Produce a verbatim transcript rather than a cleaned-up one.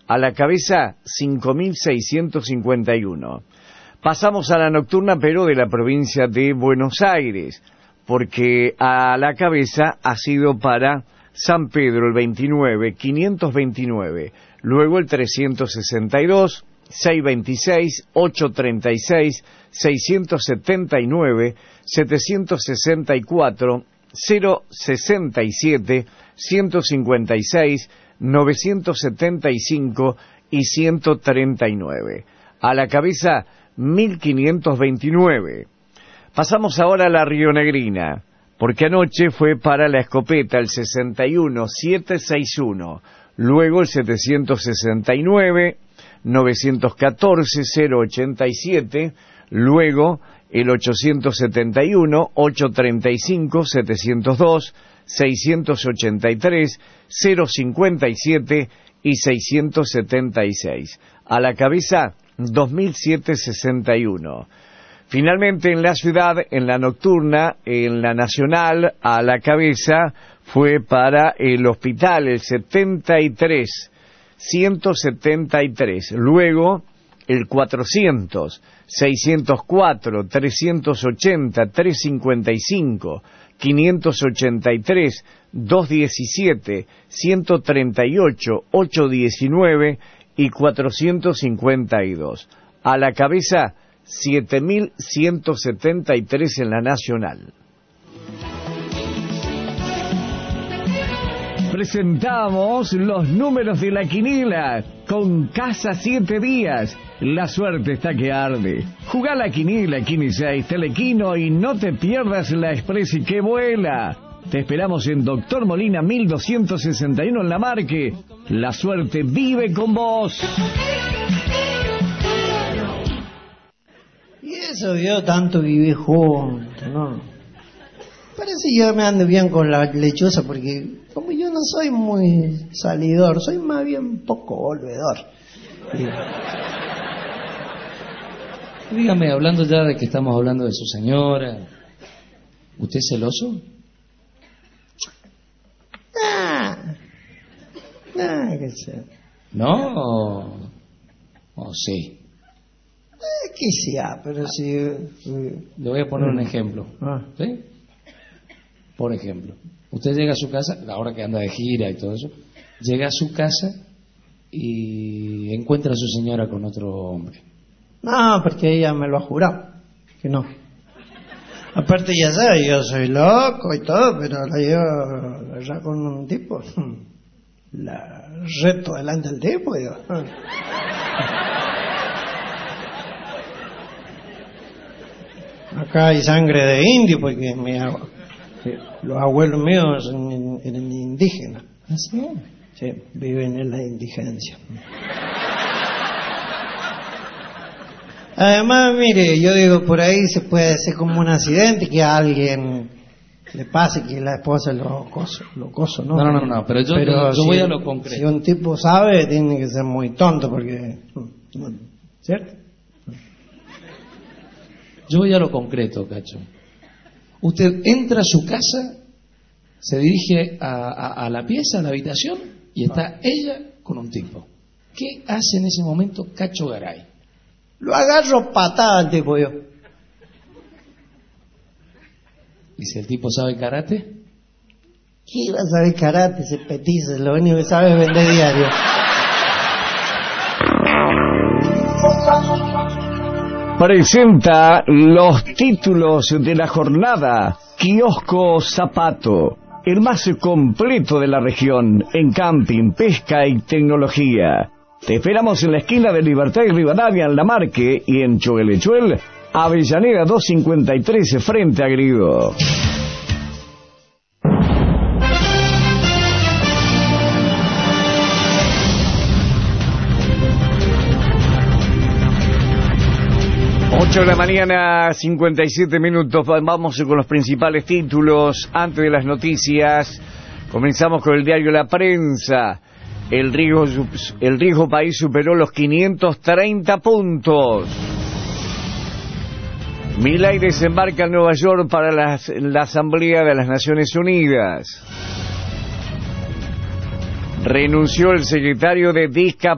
a la cabeza cinco mil seiscientos cincuenta y uno. Pasamos a la nocturna, pero de la provincia de Buenos Aires, porque a la cabeza ha sido para San Pedro el veintinueve, quinientos veintinueve, luego el trescientos sesenta y dos, seiscientos veintiséis, ochocientos treinta y seis, seiscientos setenta y nueve, setecientos sesenta y cuatro, cero sesenta y siete, ciento cincuenta y seis, novecientos setenta y cinco y ciento treinta y nueve. A la cabeza mil quinientos veintinueve. Pasamos ahora a la rionegrina, porque anoche fue para la escopeta el sesenta y uno, setecientos sesenta y uno, luego el setecientos sesenta y nueve, novecientos catorce, cero ochenta y siete, luego el ochocientos setenta y uno, ochocientos treinta y cinco, setecientos dos, seiscientos ochenta y tres, cero cincuenta y siete y seiscientos setenta y seis. A la cabeza dos mil setecientos sesenta y uno. Finalmente en la ciudad, en la nocturna, en la nacional, a la cabeza fue para el hospital el setenta y tres, ciento setenta y tres, luego el cuatrocientos, seiscientos cuatro, trescientos ochenta, trescientos cincuenta y cinco, quinientos ochenta y tres, doscientos diecisiete, ciento treinta y ocho, ochocientos diecinueve y cuatrocientos cincuenta y dos. A la cabeza siete mil ciento setenta y tres en la nacional. Presentamos los números de la quiniela con Casa Siete Días. La suerte está que arde. Jugá la quiniela, Quini seis, Telequino y no te pierdas la Expresi que vuela. Te esperamos en Doctor Molina mil doscientos sesenta y uno en La Marque. La suerte vive con vos. Y eso yo tanto viví juntos, ¿no? Parece que yo me ando bien con la lechuza porque como yo no soy muy salidor, soy más bien poco volvedor. Y... Dígame, hablando ya de que estamos hablando de su señora, ¿usted es celoso? Ah, ah, qué sé. ¿No? ¿O, o sí? Eh, que sea, pero si... Eh, Le voy a poner un ejemplo. Ah. ¿Sí? Por ejemplo, usted llega a su casa, ahora que anda de gira y todo eso, llega a su casa y encuentra a su señora con otro hombre. No, porque ella me lo ha jurado, que no. Aparte ya sabe, yo soy loco y todo, pero la llevo ya con un tipo, la reto delante del tipo, digo. Acá hay sangre de indio porque mi agua. Sí, los abuelos míos eran, eran indígenas. ¿Ah, sí? Sí, viven en la indigencia. Además, mire, yo digo, por ahí se puede hacer como un accidente que a alguien le pase que la esposa lo coso, lo coso, ¿no? No, no, no, no, pero yo, pero yo si, voy a lo concreto. Si un tipo sabe, tiene que ser muy tonto porque... ¿Cierto? Yo voy a lo concreto, Cacho. Usted entra a su casa, se dirige a, a, a la pieza, a la habitación, y está ella con un tipo. ¿Qué hace en ese momento Cacho Garay? Lo agarro patada al tipo yo. ¿Y si el tipo sabe karate? ¿Qué va a saber karate, ese petizo? Lo único que sabe es vender diario. Presenta los títulos de la jornada. Kiosco Zapato, el más completo de la región en camping, pesca y tecnología. Te esperamos en la esquina de Libertad y Rivadavia en La Marque y en Choguelechuel, Avellaneda doscientos cincuenta y tres frente a Grido. ocho de la mañana, cincuenta y siete minutos. Vamos con los principales títulos. Antes de las noticias, comenzamos con el diario La Prensa. El riesgo, el riesgo país superó los quinientos treinta puntos. Milei desembarca en Nueva York para las, la Asamblea de las Naciones Unidas. Renunció el secretario de Discapacidad.